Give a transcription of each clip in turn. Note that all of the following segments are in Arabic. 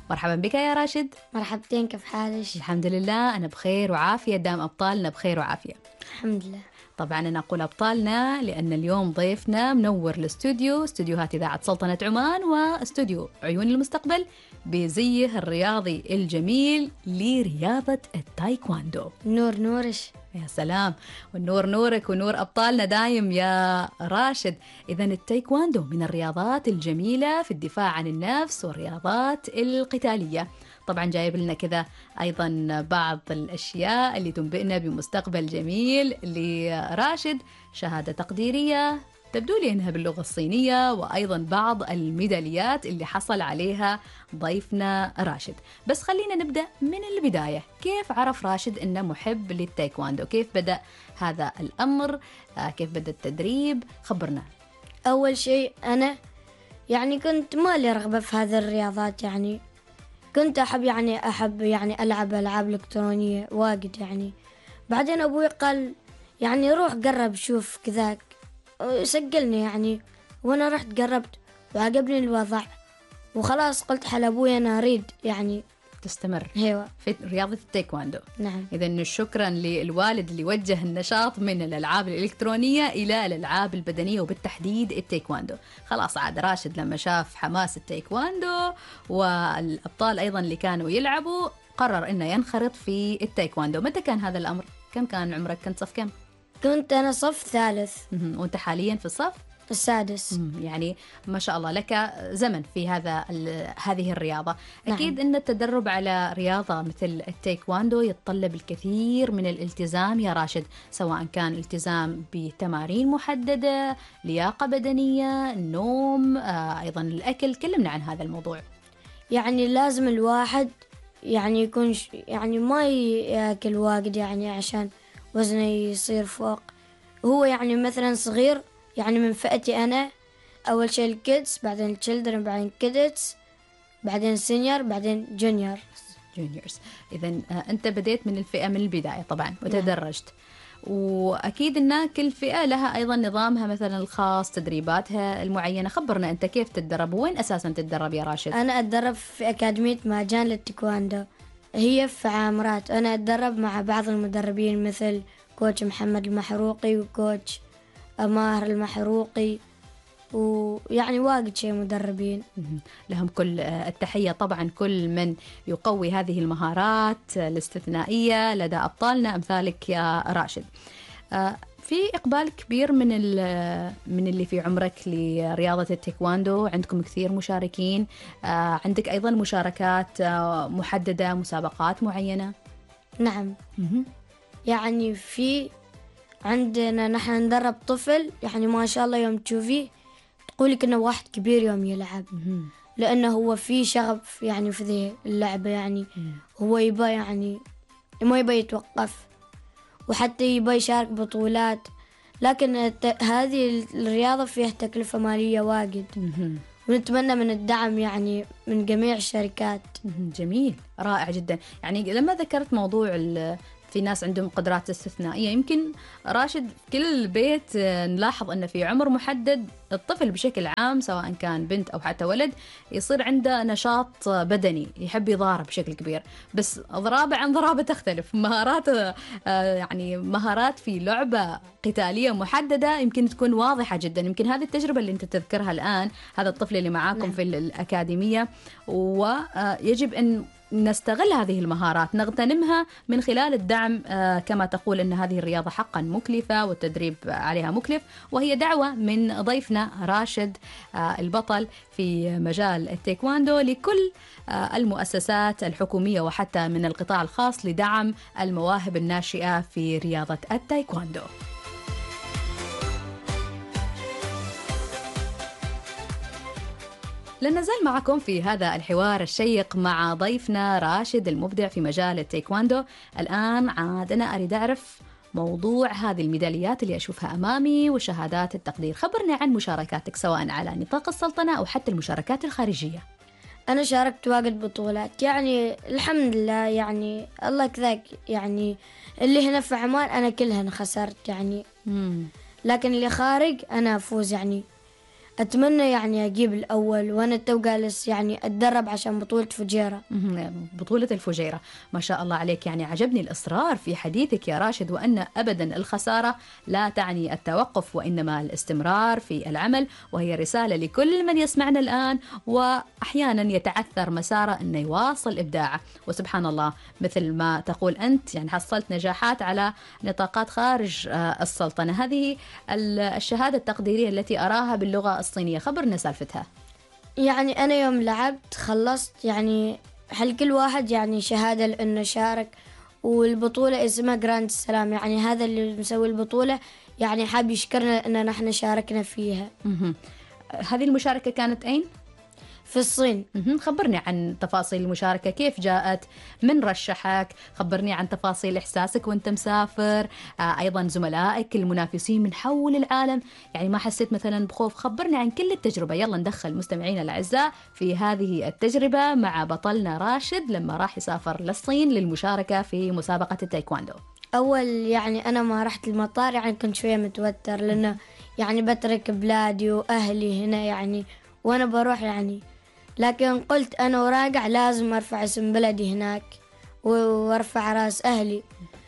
مرحبا بك يا راشد. مرحبتين، كيف حالك؟ الحمد لله أنا بخير وعافية، دام أبطالنا بخير وعافية. الحمد لله. طبعا أنا أقول أبطالنا لأن اليوم ضيفنا منور الاستوديو، استوديوهات إذاعة سلطنة عمان واستوديو عيون المستقبل بزيه الرياضي الجميل لرياضة التايكواندو. نور نورش. يا سلام، والنور نورك ونور أبطالنا دايم يا راشد. إذن التايكواندو من الرياضات الجميلة في الدفاع عن النفس والرياضات القتالية. طبعا جايب لنا كذا أيضا بعض الأشياء اللي تنبئنا بمستقبل جميل لراشد، شهادة تقديرية تبدو لي أنها باللغة الصينية، وأيضا بعض الميداليات اللي حصل عليها ضيفنا راشد. بس خلينا نبدأ من البداية، كيف عرف راشد أنه محب للتايكواندو؟ كيف بدأ هذا الأمر؟ كيف بدأ التدريب؟ خبرنا. أول شيء أنا كنت ما لي رغبة في هذه الرياضات، كنت أحب ألعب ألعاب إلكترونية واجد. بعدين أبوي قال روح قرب شوف كذاك، سجلني وأنا رحت قربت وعجبني الوضع، وخلاص قلت حل أبوي أنا أريد تستمر هيوة في رياضة التايكواندو. نعم. إذن شكرا للوالد اللي وجه النشاط من الألعاب الإلكترونية إلى الألعاب البدنية وبالتحديد التايكواندو. خلاص عاد راشد لما شاف حماس التايكواندو والأبطال أيضا اللي كانوا يلعبوا قرر إنه ينخرط في التايكواندو. متى كان هذا الأمر؟ كم كان عمرك؟ كنت صف كم؟ كنت أنا صف ثالث. وأنت حاليا في الصف السادس. يعني ما شاء الله لك زمن في هذه الرياضة. نعم. أكيد أن التدرب على رياضة مثل التايكواندو يتطلب الكثير من الالتزام يا راشد، سواء كان التزام بتمارين محددة، لياقة بدنية، نوم، أيضا الأكل. كلمنا عن هذا الموضوع. لازم الواحد يكون ما يأكل واجد عشان وزنه يصير فوق. هو مثلا صغير، من فئتي أنا، أول شيء الكيدز، بعدين التشيلدرن، بعدين كيدز، بعدين سينيور، بعدين جونيورز. إذن أنت بديت من الفئة من البداية طبعا وتدرجت. وأكيد أن كل فئة لها أيضا نظامها مثلا الخاص، تدريباتها المعينة. خبرنا أنت كيف تتدرب، وين أساسا تتدرب يا راشد؟ أنا أتدرب في أكاديمية مهجان للتايكواندو، هي في عامرات. أنا أتدرب مع بعض المدربين مثل كوتش محمد المحروقي وكوتش ماهر المحروقي، واجد شيء مدربين لهم كل التحية طبعا، كل من يقوي هذه المهارات الاستثنائية لدى أبطالنا أمثالك يا راشد. في إقبال كبير من اللي في عمرك لرياضة التايكواندو، عندكم كثير مشاركين، عندك أيضا مشاركات محددة، مسابقات معينة؟ نعم. في عندنا نحن ندرب طفل، ما شاء الله يوم تشوفيه تقولك إنه واحد كبير يوم يلعب، لأنه هو فيه شغف في ذي اللعبة. هو يبى ما يبى يتوقف، وحتى يبى يشارك بطولات. لكن هذه الرياضة فيها تكلفة مالية واجد، ونتمنى من الدعم من جميع الشركات. جميل، رائع جدا. لما ذكرت موضوع في ناس عندهم قدرات استثنائية، يمكن راشد كل بيت نلاحظ أن في عمر محدد الطفل بشكل عام سواء كان بنت أو حتى ولد يصير عنده نشاط بدني، يحب يضارب بشكل كبير. بس ضرابة عن ضرابة تختلف، مهارات مهارات في لعبة قتالية محددة يمكن تكون واضحة جدا. يمكن هذه التجربة اللي أنت تذكرها الآن، هذا الطفل اللي معاكم في الأكاديمية، ويجب أن نستغل هذه المهارات، نغتنمها من خلال الدعم. كما تقول أن هذه الرياضة حقا مكلفة والتدريب عليها مكلف، وهي دعوة من ضيفنا راشد البطل في مجال التايكواندو لكل المؤسسات الحكومية وحتى من القطاع الخاص لدعم المواهب الناشئة في رياضة التايكواندو. لن نزال معكم في هذا الحوار الشيق مع ضيفنا راشد المبدع في مجال التايكواندو. الآن عاد أنا أريد أعرف موضوع هذه الميداليات اللي أشوفها أمامي وشهادات التقدير. خبرنا عن مشاركاتك سواء على نطاق السلطنة أو حتى المشاركات الخارجية. أنا شاركت واجد بطولات، الحمد لله، الله كذاك، اللي هنا في عمان أنا كلها خسرت، لكن اللي خارج أنا أفوز. أتمنى يعني أجيب الأول، وأنا تو جالس يعني أتدرب عشان بطولة فجيرة. بطولة الفجيرة، ما شاء الله عليك. يعني عجبني الإصرار في حديثك يا راشد، وأن أبدا الخسارة لا تعني التوقف، وإنما الاستمرار في العمل. وهي رسالة لكل من يسمعنا الآن وأحيانا يتعثر مساره أنه يواصل إبداعه. وسبحان الله مثل ما تقول أنت، يعني حصلت نجاحات على نطاقات خارج السلطنة. هذه الشهادة التقديرية التي أراها باللغة الصينية، خبرنا سالفتها. يعني أنا يوم لعبت خلصت يعني هل كل واحد يعني شهادة لأنه شارك، والبطولة اسمها جراند السلام، يعني هذا اللي مسوي البطولة يعني حاب يشكرنا أن نحن شاركنا فيها. هذه المشاركة كانت أين؟ في الصين. خبرني عن تفاصيل المشاركة، كيف جاءت، من رشحك، خبرني عن تفاصيل إحساسك وانت مسافر، أيضا زملائك المنافسين من حول العالم، يعني ما حسيت مثلا بخوف؟ خبرني عن كل التجربة. يلا ندخل مستمعينا الأعزاء في هذه التجربة مع بطلنا راشد لما راح يسافر للصين للمشاركة في مسابقة التايكواندو. أول يعني أنا ما رحت المطار يعني كنت شوية متوتر، لأنه يعني بترك بلادي وأهلي هنا يعني وأنا بروح يعني، لكن قلت أنا وراجع لازم أرفع اسم بلدي هناك وأرفع رأس أهلي.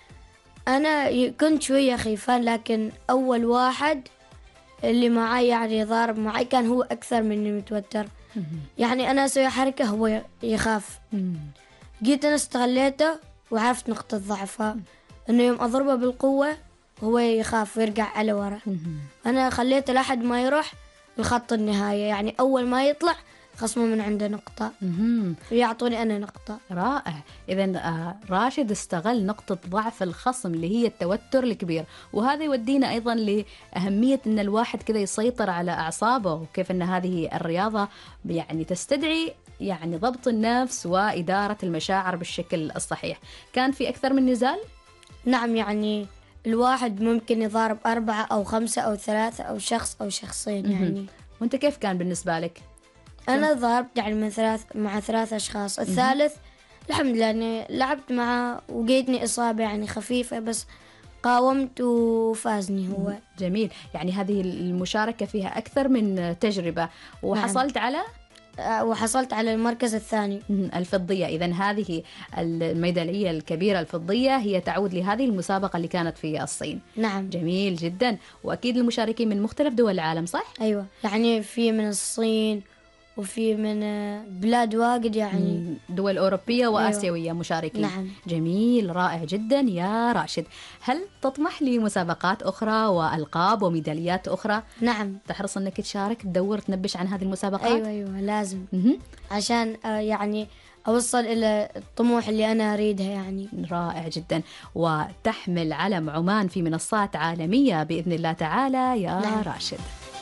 أنا كنت شوية خيفان، لكن أول واحد اللي معي يعني ضارب معي كان هو أكثر مني متوتر. يعني أنا أسوي حركة هو يخاف. جيت أنا استغليته وعرفت نقطة ضعفه، إنه يوم أضربه بالقوة هو يخاف ويرجع على ورا. أنا خليته لحد ما يروح الخط النهاية، يعني أول ما يطلع خصمه من عنده نقطة ويعطوني أنا نقطة. رائع. إذن راشد استغل نقطة ضعف الخصم اللي هي التوتر الكبير، وهذا يودينا أيضا لأهمية أن الواحد كذا يسيطر على أعصابه، وكيف أن هذه الرياضة يعني تستدعي يعني ضبط النفس وإدارة المشاعر بالشكل الصحيح. كان في أكثر من نزال؟ نعم، يعني الواحد ممكن يضارب 4 أو 5 أو 3 أو شخص أو شخصين يعني. وأنت كيف كان بالنسبة لك؟ أنا ضربت يعني مع 3 أشخاص. الثالث الحمد لله يعني لعبت معه وجيتني إصابة يعني خفيفة، بس قاومت وفازني هو. جميل. يعني هذه المشاركة فيها أكثر من تجربة، وحصلت على وحصلت على المركز الثاني الفضية. إذن هذه الميدالية الكبيرة الفضية هي تعود لهذه المسابقة اللي كانت في الصين. نعم. جميل جدا. وأكيد المشاركين من مختلف دول العالم، صح؟ أيوة، يعني في من الصين وفي من بلاد واجد، يعني دول أوروبية وآسيوية مشاركين. نعم. جميل، رائع جدا يا راشد. هل تطمح لمسابقات أخرى وألقاب وميداليات أخرى؟ نعم. تحرص أنك تشارك، تدور تنبش عن هذه المسابقات؟ أيوة لازم. عشان يعني أوصل إلى الطموح اللي أنا أريدها يعني. رائع جدا. وتحمل علم عمان في منصات عالمية بإذن الله تعالى يا نعم. راشد.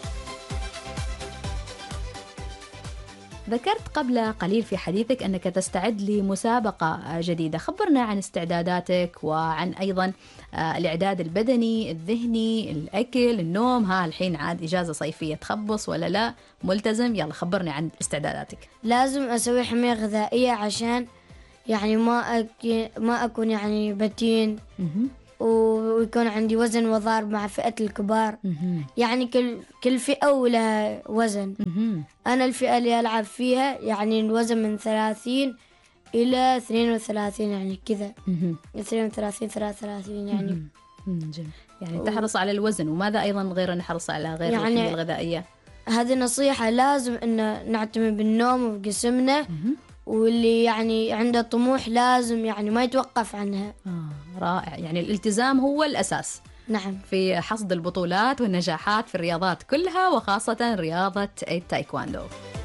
ذكرت قبل قليل في حديثك أنك تستعد لمسابقة جديدة، خبرنا عن استعداداتك وعن أيضا الإعداد البدني الذهني، الأكل، النوم. الحين عاد إجازة صيفية، تخبص ولا لا ملتزم؟ يلا خبرني عن استعداداتك. لازم أسوي حمية غذائية عشان يعني ما أكون يعني بتين ويكون عندي وزن وضارب مع فئة الكبار. يعني كل فئة ولها وزن. أنا الفئة اللي ألعب فيها يعني الوزن من 30 إلى 32 يعني كذا. 32 33 يعني. يعني تحرص على الوزن، وماذا أيضا غير نحرص على غير يعني الحمية الغذائية؟ هذه نصيحة، لازم أن نعتمد بالنوم وبجسمنا، واللي يعني عنده طموح لازم يعني ما يتوقف عنها. رائع. يعني الالتزام هو الأساس. نعم. في حصد البطولات والنجاحات في الرياضات كلها، وخاصة رياضة التايكواندو.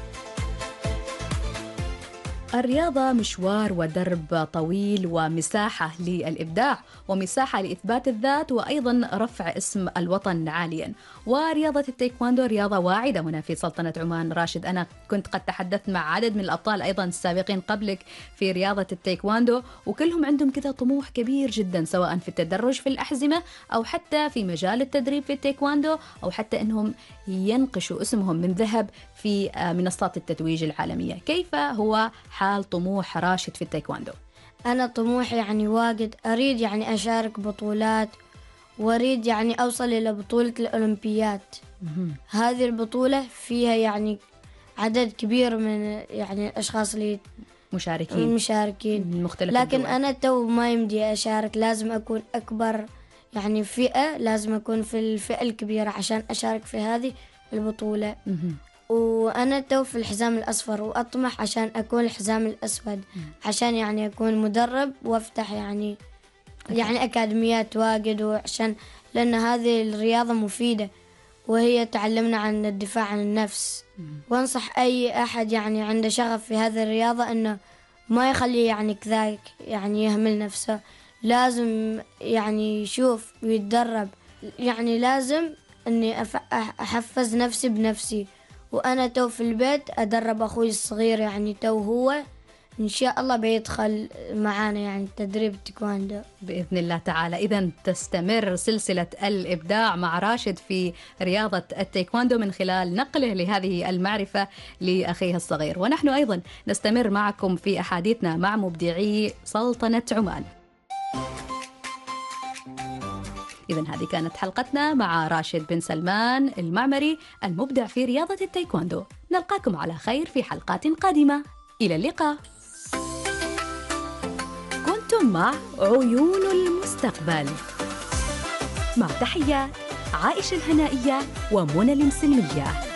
الرياضة مشوار ودرب طويل، ومساحة للإبداع، ومساحة لإثبات الذات، وأيضا رفع اسم الوطن عاليا. ورياضة التايكواندو رياضة واعدة هنا في سلطنة عمان. راشد، أنا كنت قد تحدثت مع عدد من الأبطال أيضا السابقين قبلك في رياضة التايكواندو، وكلهم عندهم كذا طموح كبير جدا، سواء في التدرج في الأحزمة أو حتى في مجال التدريب في التايكواندو، أو حتى أنهم ينقشوا اسمهم من ذهب في منصات التتويج العالمية. كيف هو حال طموح راشد في التايكواندو؟ أنا طموحي يعني واجد، أريد يعني أشارك بطولات، وأريد يعني أوصل إلى بطولة الأولمبيات. هذه البطولة فيها يعني عدد كبير من يعني الأشخاص اللي مشاركين من مختلف لكن الدول. أنا تو ما يمدي أشارك، لازم أكون أكبر يعني فئة، لازم أكون في الفئة الكبيرة عشان أشارك في هذه البطولة. وأنا تو في الحزام الأصفر وأطمح عشان أكون الحزام الأسود، عشان يعني أكون مدرب وأفتح يعني أكاديميات واجد، وعشان لأن هذه الرياضة مفيدة وهي تعلمنا عن الدفاع عن النفس. وأنصح أي أحد يعني عنده شغف في هذه الرياضة أنه ما يخلي يعني كذلك يعني يهمل نفسه، لازم يعني يشوف ويتدرب. يعني لازم أني أحفز نفسي بنفسي، وأنا تو في البيت أدرب أخوي الصغير يعني تو هو إن شاء الله بيدخل معانا يعني تدريب التايكواندو بإذن الله تعالى. إذن تستمر سلسلة الإبداع مع راشد في رياضة التايكواندو من خلال نقله لهذه المعرفة لأخيه الصغير، ونحن أيضا نستمر معكم في أحاديثنا مع مبدعي سلطنة عمان. إذن هذه كانت حلقتنا مع راشد بن سلمان المعمري المبدع في رياضة التايكواندو. نلقاكم على خير في حلقات قادمة، إلى اللقاء. كنتم مع عيون المستقبل، مع تحيات عائشة الهنائية ومنى المسلمية.